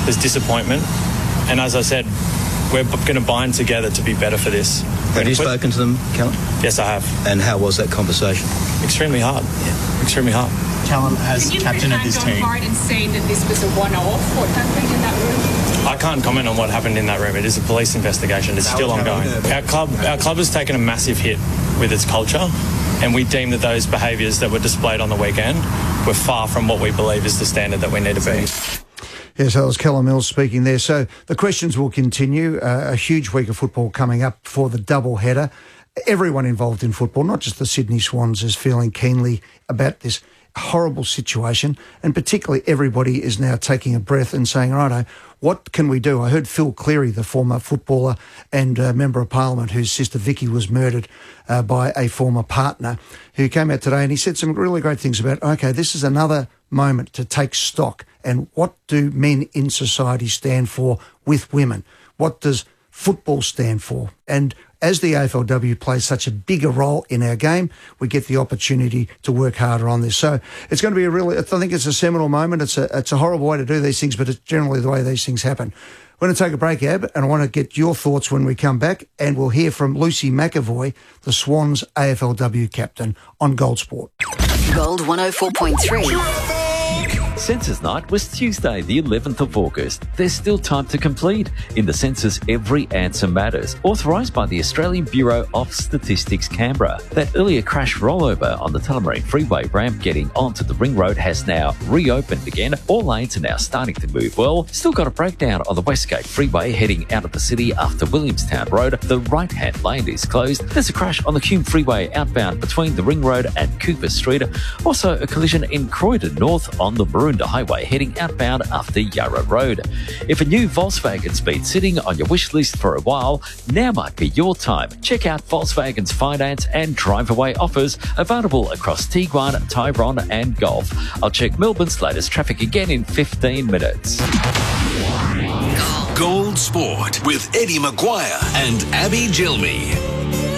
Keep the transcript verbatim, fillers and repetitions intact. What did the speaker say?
there's disappointment. And as I said, we're going to bind together to be better for this. Have you spoken to them, Callum? Yes, I have. And how was that conversation? Extremely hard. Yeah. Extremely hard. Callum, as captain of this team, hard and say that this was a one-off. What happened in that room? I can't comment on what happened in that room. It is a police investigation. It's still ongoing. Our club, our club has taken a massive hit with its culture, and we deem that those behaviours that were displayed on the weekend were far from what we believe is the standard that we need to be. Yes, that was Callum Mills speaking there. So the questions will continue. Uh, a huge week of football coming up for the double header. Everyone involved in football, not just the Sydney Swans, is feeling keenly about this horrible situation, and particularly everybody is now taking a breath and saying, righto, what can we do? I heard Phil Cleary, the former footballer and uh, Member of Parliament whose sister Vicky was murdered uh, by a former partner, who came out today and he said some really great things about, okay, this is another moment to take stock and what do men in society stand for with women? What does football stand for? And as the A F L W plays such a bigger role in our game, we get the opportunity to work harder on this. So it's going to be a really, I think it's a seminal moment. It's a, it's a horrible way to do these things, but it's generally the way these things happen. We're going to take a break, Ab, and I want to get your thoughts when we come back, and we'll hear from Lucy McAvoy, the Swans A F L W captain, on Gold Sport. Gold one oh four point three. Census night was Tuesday, the eleventh of August. There's still time to complete. In the census, every answer matters. Authorised by the Australian Bureau of Statistics, Canberra. That earlier crash rollover on the Tullamarine Freeway ramp getting onto the Ring Road has now reopened again. All lanes are now starting to move well. Still got a breakdown on the Westgate Freeway heading out of the city after Williamstown Road. The right-hand lane is closed. There's a crash on the Hume Freeway outbound between the Ring Road and Cooper Street. Also, a collision in Croydon North on the Maroondah Highway heading outbound after Yarra Road. If a new Volkswagen's been sitting on your wish list for a while, now might be your time. Check out Volkswagen's finance and drive-away offers available across Tiguan, Tyrone and Golf. I'll check Melbourne's latest traffic again in fifteen minutes. Gold. Gold Sport with Eddie Maguire and Abby Gilmy.